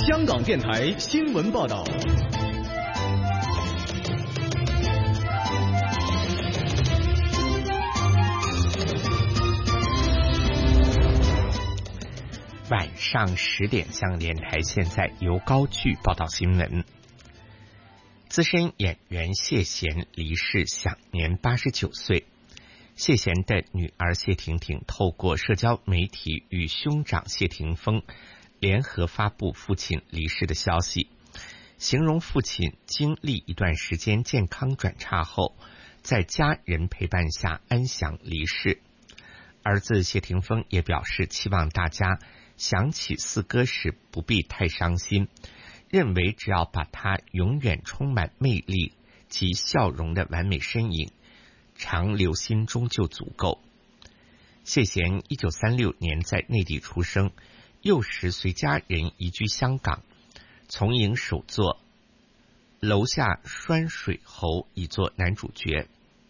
香港电台新闻报道。 晚上10点，香港电台现在由高炬报道新闻。资深演员谢贤离世，享年89岁。谢贤的女儿谢婷婷透过社交媒体与兄长谢霆锋联合发布父亲离世的消息，形容父亲经历一段时间健康转差后，在家人陪伴下安详离世。儿子谢霆锋也表示，期望大家想起四哥时不必太伤心，认为只要把他永远充满魅力及笑容的完美身影常留心中就足够。谢贤1936年在内地出生，幼时随家人移居香港，从影首作《楼下拴水猴》以作男主角，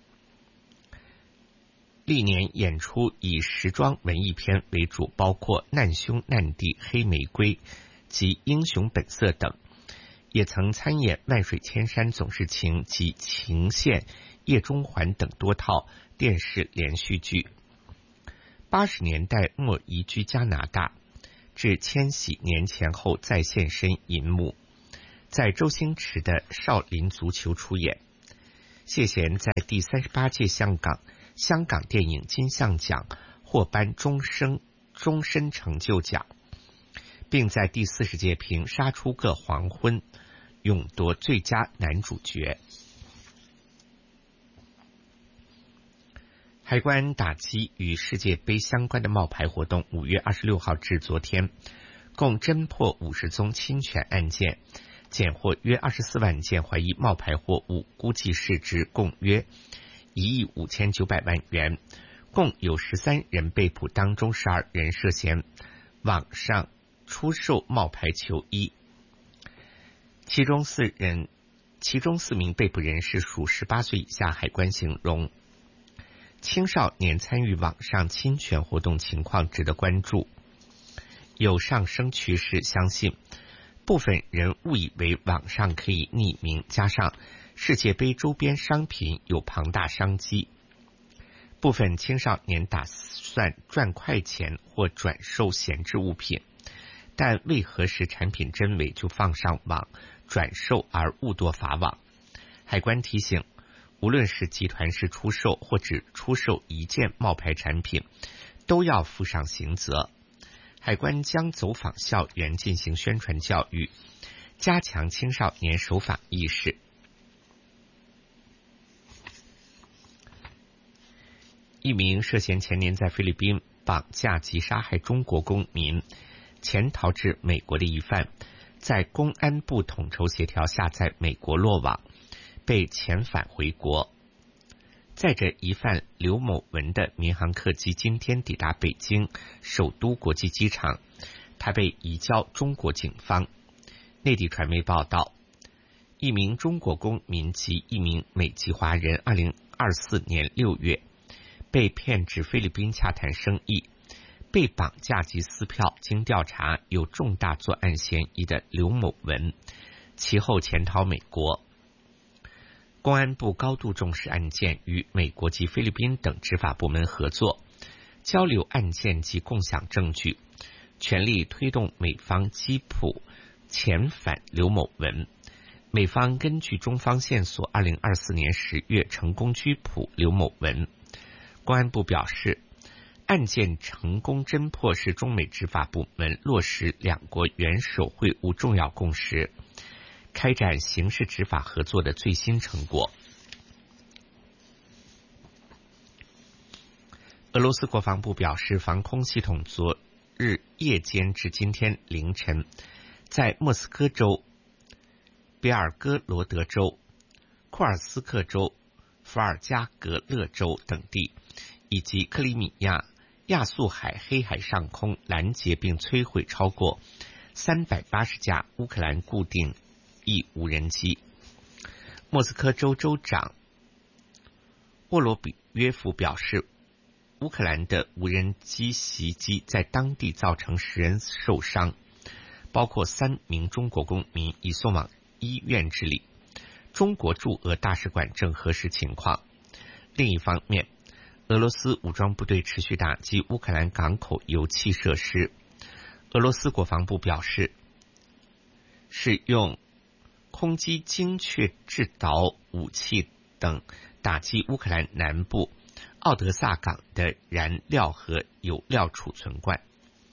历年演出以时装文艺片为主，包括《难兄难弟》《黑玫瑰》及《英雄本色》等，也曾参演《万水千山总是情》及《情线》《夜中环》等多套电视连续剧。80年代末移居加拿大，至千禧年前后再现身银幕，在周星驰的《少林足球》出演。谢贤在第38届香港电影金像奖获颁终身成就奖，并在第40届凭《杀出个黄昏》勇夺最佳男主角。海关打击与世界杯相关的冒牌活动，5月26号至昨天共侦破50宗侵权案件，检获约24万件怀疑冒牌货物，估计市值共约1亿5900万元，共有13人被捕，当中12人涉嫌网上出售冒牌球衣，其中4名被捕人士属18岁以下。海关形容青少年参与网上侵权活动情况值得关注，有上升趋势，相信部分人误以为网上可以匿名，加上世界杯周边商品有庞大商机，部分青少年打算赚快钱或转售闲置物品，但未核实产品真伪就放上网转售而误堕法网。海关提醒，无论是集团式出售或只出售一件冒牌产品，都要负上刑责。海关将走访校园进行宣传教育，加强青少年守法意识。一名涉嫌前年在菲律宾绑架及杀害中国公民潜逃至美国的疑犯，在公安部统筹协调下在美国落网，被遣返回国。载着疑犯刘某文的民航客机今天抵达北京首都国际机场，他被移交中国警方。内地传媒报道，一名中国公民及一名美籍华人2024年6月被骗至菲律宾洽谈生意，被绑架及撕票，经调查有重大作案嫌疑的刘某文其后潜逃美国。公安部高度重视案件，与美国及菲律宾等执法部门合作，交流案件及共享证据，全力推动美方缉捕遣返刘某文。美方根据中方线索，2024年10月成功拘捕刘某文。公安部表示，案件成功侦破是中美执法部门落实两国元首会晤重要共识，开展刑事执法合作的最新成果。俄罗斯国防部表示，防空系统昨日夜间至今天凌晨，在莫斯科州、别尔哥罗德州、库尔斯克州、伏尔加格勒州等地，以及克里米亚、亚速海、黑海上空拦截并摧毁超过380架乌克兰固定翼无人机。莫斯科州州长沃罗比约夫表示，乌克兰的无人机袭击在当地造成10人受伤。 包括3名中国公民已送往医院治理。中国驻俄大使馆正核实情况。另一方面，俄罗斯武装部队持续打击乌克兰港口油气设施。俄罗斯国防部表示，使用空击精确制导武器等打击乌克兰南部奥德萨港的燃料和油料储存罐。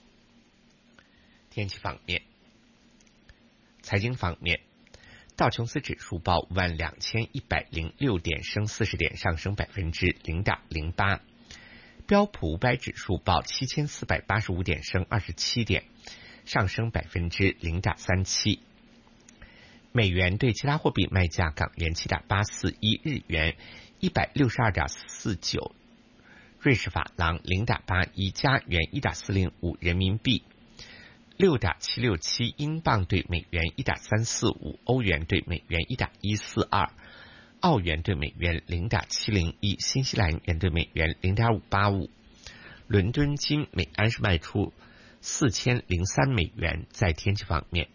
天气方面，财经方面，道琼斯指数报52106点，升40点，上升0.08%。标普500指数报7485点，升27点，上升0.37%。美元对其他货币卖价：港元7.841，日元162.49，瑞士法郎0.81，加元1.405，人民币6.767，英镑对美元1.345，欧元对美元1.142，澳元对美元0.701，新西兰元对美元0.585。伦敦金每安士卖出4003美元。在天气方面，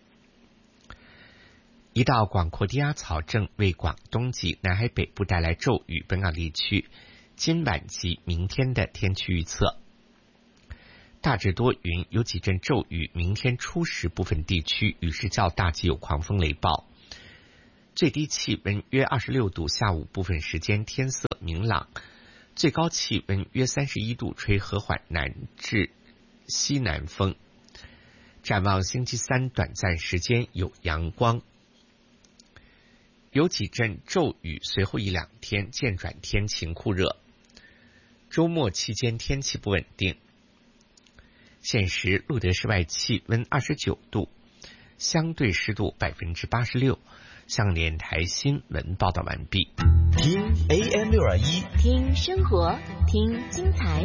一道广阔低压槽正为广东及南海北部带来骤雨。本港地区今晚及明天的天气预测：大致多云，有几阵骤雨，明天初时部分地区雨势较大及有狂风雷暴，最低气温约26度，下午部分时间天色明朗，最高气温约31度，吹和缓南至西南风。展望星期三，短暂时间有阳光，有几阵骤雨，随后1-2天渐转天晴酷热。周末期间天气不稳定。现时录得室外气温29度，相对湿度86%。香港电台新闻报道完毕。 听 AM621， 听生活，听精彩。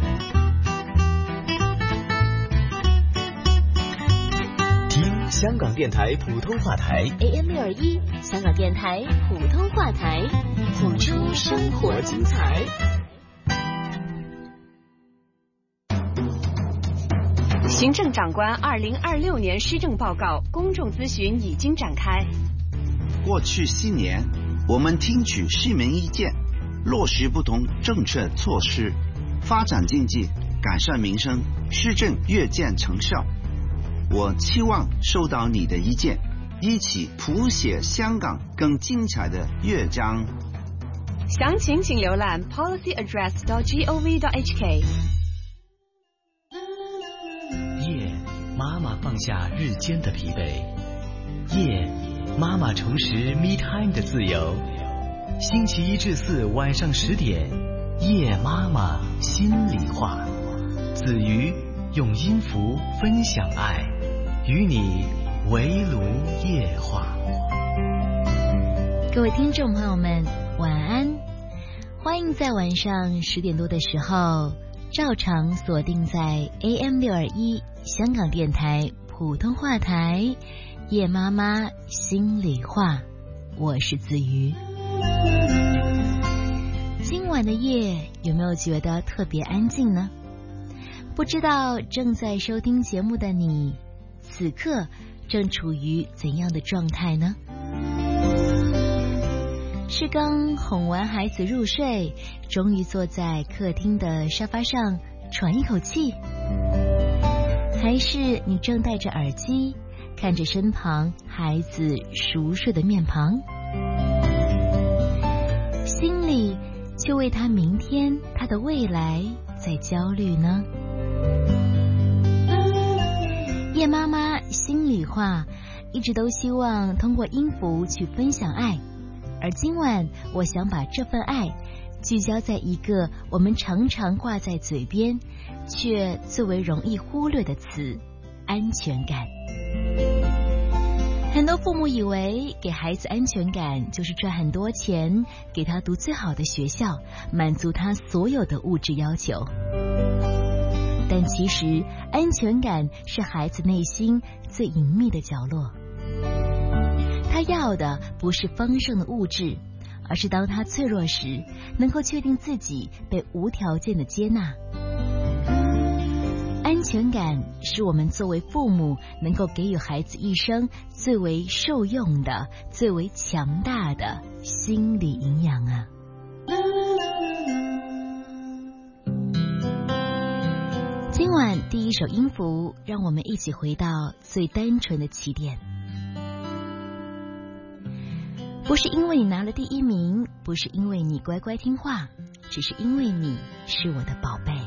听香港电台普通话台 AM621，香港电台普通话台，谱出生活精彩。 行政长官2026年施政报告公众咨询已经展开。 过去7年，我们听取市民意见，落实不同政策措施，发展经济，改善民生，施政越见成效。我期望收到你的意见，一起谱写香港更精彩的乐章。 详情请浏览 policyaddress.gov.hk。 夜，妈妈放下日间的疲惫。夜，妈妈重拾 me time 的自由。星期1至4晚上10点，夜妈妈心里话。子瑜用音符分享爱，与你围炉夜话。 各位听众朋友们，晚安！欢迎在晚上10点多的时候，照常锁定在 AM621 香港电台普通话台，夜妈妈心里话。我是子瑜。今晚的夜有没有觉得特别安静呢？不知道正在收听节目的你，此刻正处于怎样的状态呢？是刚哄完孩子入睡，终于坐在客厅的沙发上喘一口气，还是你正戴着耳机，看着身旁孩子熟睡的面庞，心里却为他明天、他的未来在焦虑呢？夜妈妈心里话，一直都希望通过音符去分享爱，而今晚我想把这份爱聚焦在一个我们常常挂在嘴边，却最为容易忽略的词——安全感。很多父母以为给孩子安全感就是赚很多钱，给他读最好的学校，满足他所有的物质要求。但其实安全感是孩子内心最隐秘的角落，他要的不是丰盛的物质，而是当他脆弱时，能够确定自己被无条件的接纳。安全感是我们作为父母能够给予孩子一生最为受用的、最为强大的心理营养啊。今晚第一首音符，让我们一起回到最单纯的起点。不是因为你拿了第1名，不是因为你乖乖听话，只是因为你是我的宝贝。